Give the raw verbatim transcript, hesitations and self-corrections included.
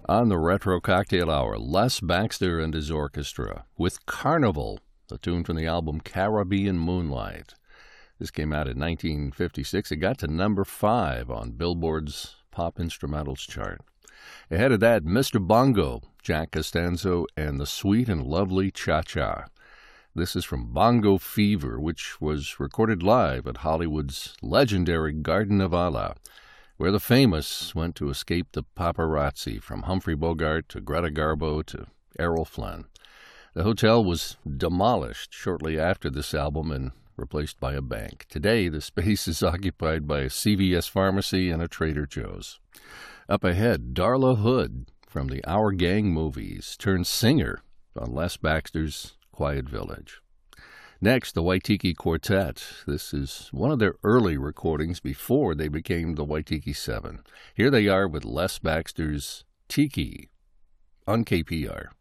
On the Retro Cocktail Hour, Les Baxter and his orchestra with Carnival, a tune from the album Caribbean Moonlight. This came out in nineteen fifty-six. It got to number five on Billboard's Pop Instrumentals chart. Ahead of that, Mister Bongo, Jack Costanzo, and the Sweet and Lovely Cha-Cha. This is from Bongo Fever, which was recorded live at Hollywood's legendary Garden of Allah, where the famous went to escape the paparazzi, from Humphrey Bogart to Greta Garbo to Errol Flynn. The hotel was demolished shortly after this album and replaced by a bank. Today, the space is occupied by a C V S pharmacy and a Trader Joe's. Up ahead, Darla Hood from the Our Gang movies turns singer on Les Baxter's Quiet Village. Next, the Waitiki Quartet. This is one of their early recordings before they became the Waitiki Seven. Here they are with Les Baxter's Tiki on K P R.